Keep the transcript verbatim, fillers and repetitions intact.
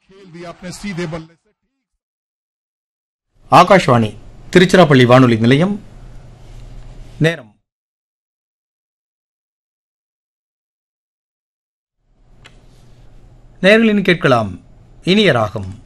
खेल दिया अपने सीधे बल्ले से। ஆகாஷ்வாணி திருச்சிராப்பள்ளி வானொலி நிலையம். நேரம் நேர்களின் கேட்கலாம் இனிய ராகம்.